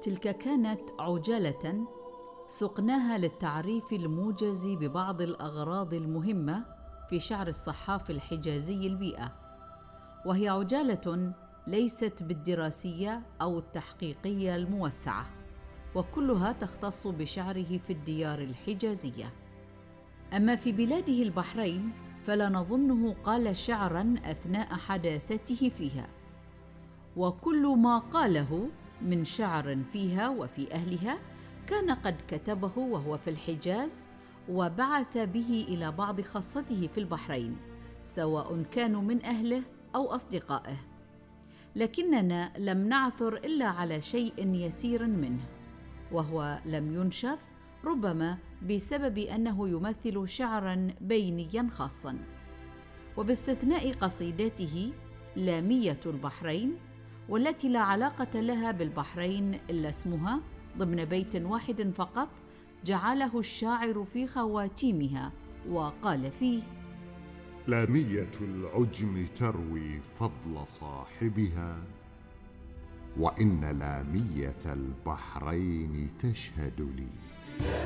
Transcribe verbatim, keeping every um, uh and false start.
تلك كانت عجالة سقناها للتعريف الموجز ببعض الأغراض المهمة في شعر الصحاف الحجازي البيئة، وهي عجالة ليست بالدراسية أو التحقيقية الموسعة، وكلها تختص بشعره في الديار الحجازية. أما في بلاده البحرين فلا نظنه قال شعراً أثناء حداثته فيها، وكل ما قاله من شعر فيها وفي أهلها كان قد كتبه وهو في الحجاز وبعث به إلى بعض خاصته في البحرين، سواء كانوا من أهله أو أصدقائه، لكننا لم نعثر إلا على شيء يسير منه، وهو لم ينشر، ربما بسبب أنه يمثل شعراً بينياً خاصاً. وباستثناء قصيدته لامية البحرين، والتي لا علاقة لها بالبحرين إلا اسمها ضمن بيت واحد فقط جعله الشاعر في خواتيمها وقال فيه: لامية العجم تروي فضل صاحبها، وإن لامية البحرين تشهد لي.